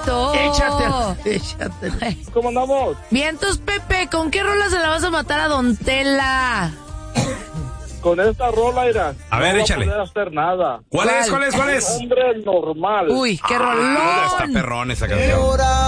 Pepito. Échatelo. ¿Cómo andamos? Vientos, Pepe, ¿con qué rola se la vas a matar a Don Tela? Con esta rola, Irán. A ver, échale. No voy a poder hacer nada. ¿Cuál es? Hombre normal. Uy, qué rolón. Está perrón esa canción.